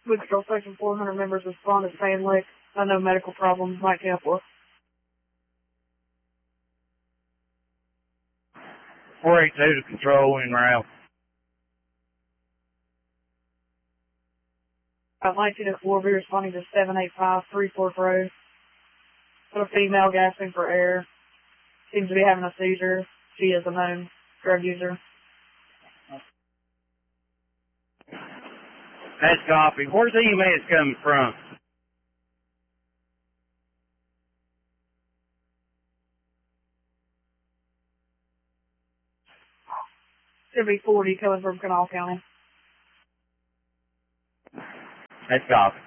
With Control Section 400 members respond to Fan Lick. No medical problems. Mike Kepler. 482 to Control en route. 1904, be responding to 785 3/4 Road. Got a female gasping for air. Seems to be having a seizure. She is a known drug user. That's copy. Where's the EMS coming from? Should be 40 coming from Kanawha County. That's copy.